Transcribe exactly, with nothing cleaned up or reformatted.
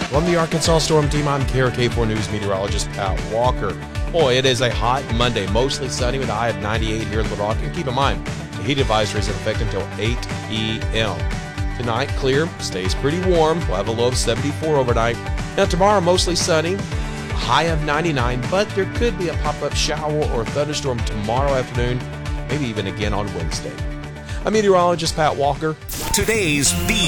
From the Arkansas Storm Team, I'm K R K four News meteorologist Pat Walker. Boy, it is a hot Monday, mostly sunny with a high of ninety-eight here in Little Rock. And keep in mind, the heat advisory is in effect until eight p m Tonight, clear, stays pretty warm. We'll have a low of seventy-four overnight. Now, tomorrow, mostly sunny, a high of ninety-nine, but there could be a pop-up shower or thunderstorm tomorrow afternoon, maybe even again on Wednesday. I'm meteorologist Pat Walker. Today's B